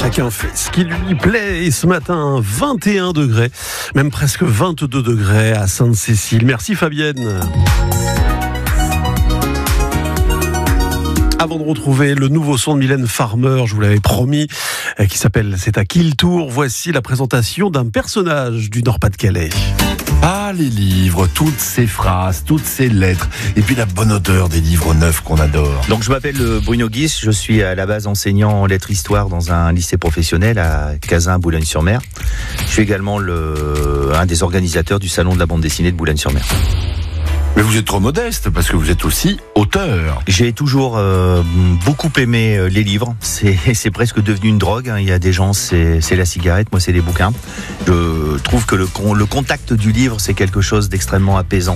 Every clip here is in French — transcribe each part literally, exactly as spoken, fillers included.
Chacun fait ce qui lui plaît. Et ce matin, vingt et un degrés, même presque vingt-deux degrés à Sainte-Cécile. Merci Fabienne. Avant de retrouver le nouveau son de Mylène Farmer, je vous l'avais promis, qui s'appelle C'est à qui le tour. Voici la présentation d'un personnage du Nord-Pas-de-Calais. Ah, les livres, toutes ces phrases, toutes ces lettres, et puis la bonne odeur des livres neufs qu'on adore. Donc je m'appelle Bruno Guis, je suis à la base enseignant en lettres-histoire dans un lycée professionnel à Cazin, Boulogne-sur-Mer. Je suis également le, un des organisateurs du salon de la bande dessinée de Boulogne-sur-Mer. Mais vous êtes trop modeste, parce que vous êtes aussi auteur. J'ai toujours euh, beaucoup aimé euh, les livres. C'est, c'est presque devenu une drogue. Hein. Il y a des gens, c'est, c'est la cigarette, moi c'est les bouquins. Je trouve que le, le contact du livre, c'est quelque chose d'extrêmement apaisant.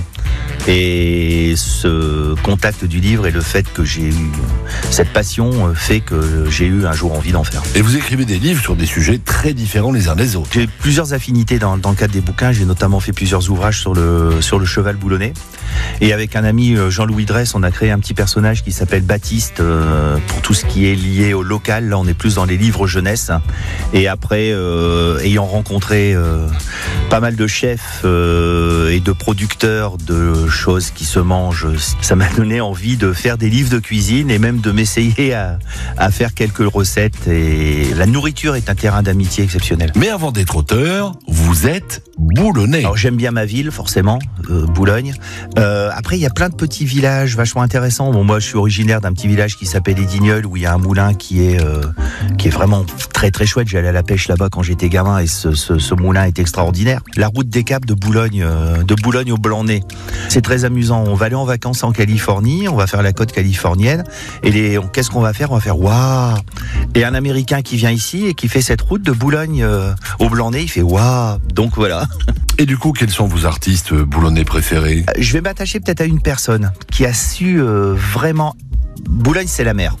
Et ce contact du livre et le fait que j'ai eu cette passion fait que j'ai eu un jour envie d'en faire. Et vous écrivez des livres sur des sujets très différents les uns des autres. J'ai plusieurs affinités dans, dans le cadre des bouquins. J'ai notamment fait plusieurs ouvrages sur le, sur le cheval boulonnais. Et avec un ami, Jean-Louis Dresse, on a créé un petit personnage qui s'appelle Baptiste euh, pour tout ce qui est lié au local. Là, on est plus dans les livres jeunesse. Et après, euh, ayant rencontré euh, pas mal de chefs euh, et de producteurs de choses qui se mangent, ça m'a donné envie de faire des livres de cuisine et même de m'essayer à, à faire quelques recettes. Et la nourriture est un terrain d'amitié exceptionnel. Mais avant d'être auteur, vous êtes boulonnais. Alors j'aime bien ma ville, forcément, euh, Boulogne. Euh, après, il y a plein de petits villages vachement intéressants. Bon, moi, je suis originaire d'un petit village qui s'appelle Edigneul, où il y a un moulin qui est euh, qui est vraiment très très chouette. J'allais à la pêche là-bas quand j'étais gamin, et ce, ce, ce moulin est extraordinaire. La route des Caps de Boulogne, euh, de Boulogne au Blanc-Nez, c'est très amusant. On va aller en vacances en Californie, on va faire la côte californienne, et les, on, qu'est-ce qu'on va faire On va faire waouh. Et un Américain qui vient ici et qui fait cette route de Boulogne euh, au Blanc-Nez, il fait waouh. Donc voilà. Et du coup, quels sont vos artistes boulonnais préférés ? Je vais m'attacher peut-être à une personne qui a su euh, vraiment... Boulogne, c'est la mer.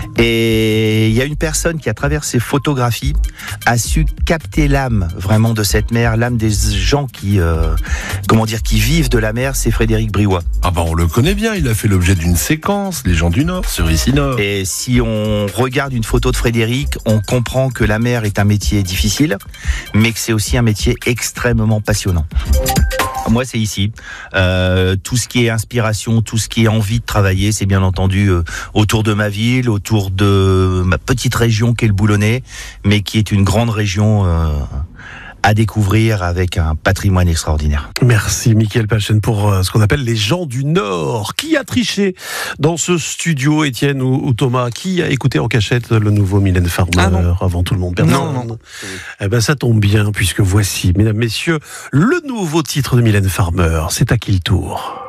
Et il y a une personne qui, à travers ses photographies, a su capter l'âme vraiment de cette mer, l'âme des gens qui, euh, comment dire, qui vivent de la mer. C'est Frédéric Briouat. Ah bah on le connaît bien, il a fait l'objet d'une séquence, Les gens du Nord, sur Ici Nord. Et si on regarde une photo de Frédéric, on comprend que la mer est un métier difficile, mais que c'est aussi un métier extrêmement passionnant. Moi, c'est ici. Euh, tout ce qui est inspiration, tout ce qui est envie de travailler, c'est bien entendu euh, autour de ma ville, autour de ma petite région qu'est le Boulonnais, mais qui est une grande région euh, à découvrir avec un patrimoine extraordinaire. Merci Mickaël Pachen pour euh, ce qu'on appelle les gens du Nord. Qui a triché dans ce studio, Étienne ou, ou Thomas? Qui a écouté en cachette le nouveau Mylène Farmer ah avant tout le monde? Personne. Non, non. Eh ben ça tombe bien, puisque voici, mesdames, messieurs, le nouveau titre de Mylène Farmer. C'est à qui le tour?